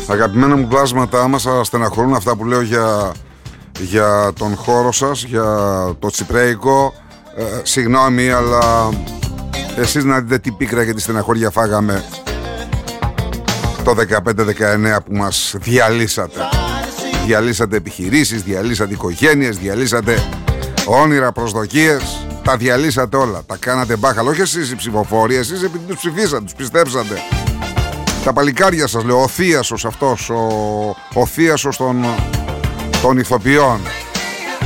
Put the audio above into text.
Αγαπημένα μου πλάσματα, άμα σας στεναχωρούν αυτά που λέω για τον χώρο σας, για το τσιπρέικο, συγγνώμη, αλλά εσείς να δείτε τι πίκρα και τι στεναχώρια φάγαμε το 15-19 που μας διαλύσατε. Διαλύσατε επιχειρήσεις, διαλύσατε οικογένειες, διαλύσατε όνειρα, προσδοκίες. Τα διαλύσατε όλα, τα κάνατε μπάχαλα. Όχι εσείς οι ψηφοφόροι, εσείς επειδή τους ψηφίσατε, τους πιστέψατε. Τα παλικάρια σας λέω, ο θίασος αυτός, ο θίασος των ηθοποιών.